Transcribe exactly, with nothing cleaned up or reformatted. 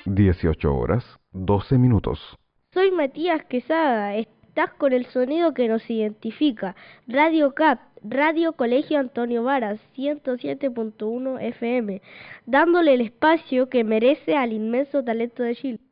dieciocho horas, doce minutos. Soy Matías Quesada, estás con el sonido que nos identifica. Radio C A P, Radio Colegio Antonio Varas, ciento siete punto uno F M, dándole el espacio que merece al inmenso talento de Chile.